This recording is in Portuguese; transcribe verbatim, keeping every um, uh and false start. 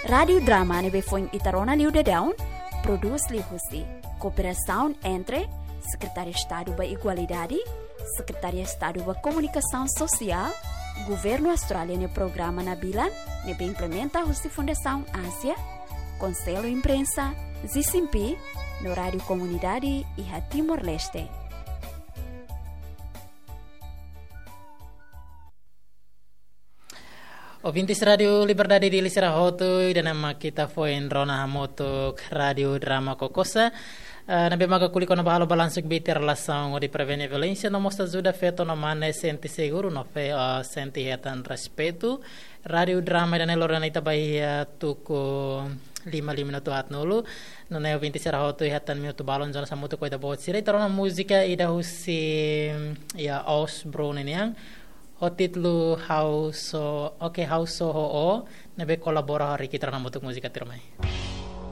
Radio Drama nebe foi Itarona New Down, produz li Husi, cooperação entre Secretaria de Estado da Igualdade, Secretaria de Estado da Comunicação Social, Governo Australiano Programa Nabilan, nebe implementa a Fundação Ásia, Conselho Imprensa, Zisimpi, no Rádio Comunidade e a Timor-Leste. Ouvintes Radio Liberdade di Lisirahotu dan nama kita foi Rona Hamoto Radio Drama Kokosa. Uh, nabi maga kuliko na bahalo balansuk biti relação de prevenir violência no mostra ajuda feito no mane senti seguro no fe uh, senti hetan respeito Radio Drama dan elorana ita bahia tuko lima lima minuto hat nulu no ne ouvintes Lisirahotu hetan minuto balon zona samuto ko ida bot sira tarona música ida husi ya Osbro neniang o titlo how so okay how so ho o nabe kolabora hari kita na mutuk musika tirmai.